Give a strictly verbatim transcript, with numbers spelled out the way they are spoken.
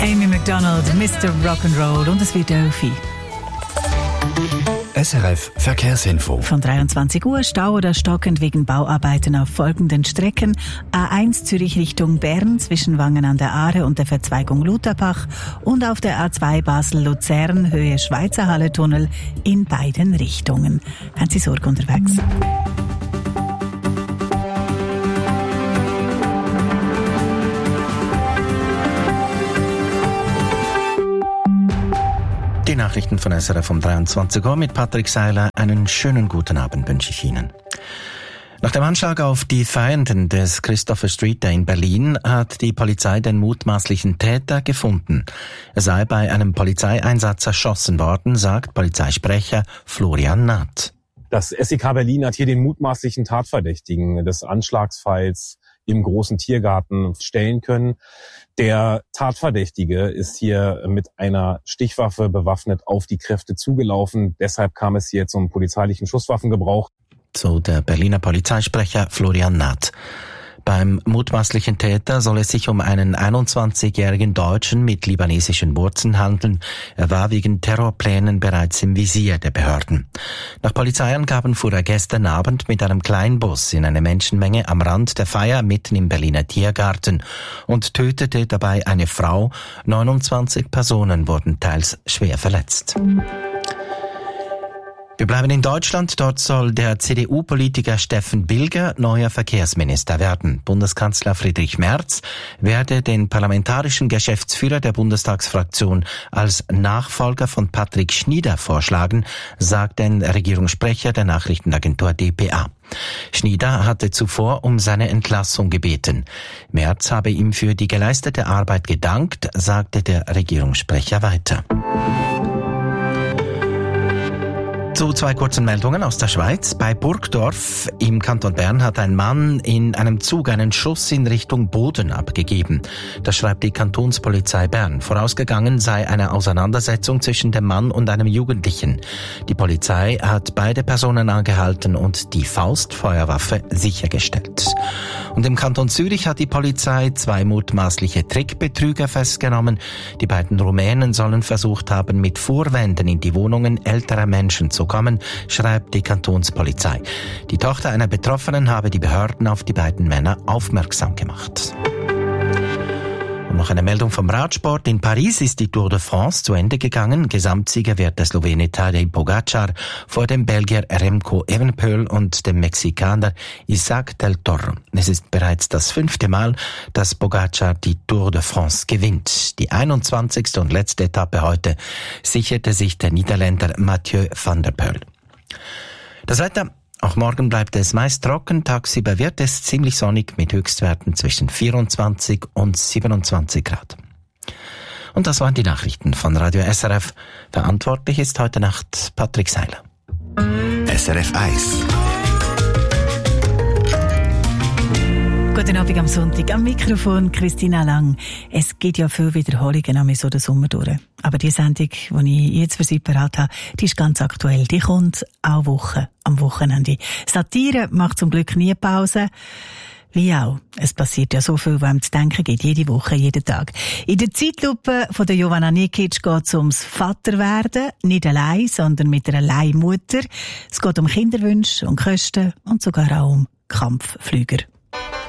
Amy McDonald, Mister Rock'n'Roll und es wird Elfi. S R F Verkehrsinfo. Von dreiundzwanzig Uhr Stau oder stockend wegen Bauarbeiten auf folgenden Strecken: A eins Zürich Richtung Bern zwischen Wangen an der Aare und der Verzweigung Lutherbach und auf der A zwei Basel-Luzern Höhe Schweizer Halle-Tunnel in beiden Richtungen. Haben Sie Sorge unterwegs? Die Nachrichten von S R F um dreiundzwanzig Uhr mit Patrick Seiler. Einen schönen guten Abend wünsche ich Ihnen. Nach dem Anschlag auf die Feiernden des Christopher Street Day in Berlin hat die Polizei den mutmaßlichen Täter gefunden. Er sei bei einem Polizeieinsatz erschossen worden, sagt Polizeisprecher Florian Nath. Das S E K Berlin hat hier den mutmaßlichen Tatverdächtigen des Anschlagsfalls im großen Tiergarten stellen können. Der Tatverdächtige ist hier mit einer Stichwaffe bewaffnet auf die Kräfte zugelaufen. Deshalb kam es hier zum polizeilichen Schusswaffengebrauch. So der Berliner Polizeisprecher Florian Nath. Beim mutmaßlichen Täter soll es sich um einen einundzwanzigjährigen Deutschen mit libanesischen Wurzeln handeln. Er war wegen Terrorplänen bereits im Visier der Behörden. Nach Polizeiangaben fuhr er gestern Abend mit einem Kleinbus in eine Menschenmenge am Rand der Feier mitten im Berliner Tiergarten und tötete dabei eine Frau. neunundzwanzig Personen wurden teils schwer verletzt. Wir bleiben in Deutschland. Dort soll der C D U-Politiker Steffen Bilger neuer Verkehrsminister werden. Bundeskanzler Friedrich Merz werde den parlamentarischen Geschäftsführer der Bundestagsfraktion als Nachfolger von Patrick Schnieder vorschlagen, sagt ein Regierungssprecher der Nachrichtenagentur D P A. Schnieder hatte zuvor um seine Entlassung gebeten. Merz habe ihm für die geleistete Arbeit gedankt, sagte der Regierungssprecher weiter. Zu zwei kurzen Meldungen aus der Schweiz. Bei Burgdorf im Kanton Bern hat ein Mann in einem Zug einen Schuss in Richtung Boden abgegeben. Das schreibt die Kantonspolizei Bern. Vorausgegangen sei eine Auseinandersetzung zwischen dem Mann und einem Jugendlichen. Die Polizei hat beide Personen angehalten und die Faustfeuerwaffe sichergestellt. Und im Kanton Zürich hat die Polizei zwei mutmaßliche Trickbetrüger festgenommen. Die beiden Rumänen sollen versucht haben, mit Vorwänden in die Wohnungen älterer Menschen zu kommen, schreibt die Kantonspolizei. Die Tochter einer Betroffenen habe die Behörden auf die beiden Männer aufmerksam gemacht. Und noch eine Meldung vom Radsport. In Paris ist die Tour de France zu Ende gegangen. Gesamtsieger wird der Slowene Tadej Pogacar vor dem Belgier Remco Evenepoel und dem Mexikaner Isaac del Toro. Es ist bereits das fünfte Mal, dass Pogacar die Tour de France gewinnt. Die einundzwanzigste und letzte Etappe heute sicherte sich der Niederländer Mathieu van der Poel. Das Wetter. Auch morgen bleibt es meist trocken, tagsüber wird es ziemlich sonnig mit Höchstwerten zwischen vierundzwanzig und siebenundzwanzig Grad. Und das waren die Nachrichten von Radio S R F. Verantwortlich ist heute Nacht Patrick Seiler. S R F eins. Guten Abend am Sonntag. Am Mikrofon Christina Lang. Es gibt ja viele Wiederholungen am so den Sommer durch. Aber die Sendung, die ich jetzt für Sie parat habe, die ist ganz aktuell. Die kommt auch Woche am Wochenende. Satire macht zum Glück nie Pause. Wie auch. Es passiert ja so viel, was einem zu denken gibt. Jede Woche, jeden Tag. In der Zeitlupe von der Jovana Nikic geht es ums Vaterwerden. Nicht allein, sondern mit einer Leihmutter. Es geht um Kinderwünsche und Kosten und sogar auch um Kampfflüger.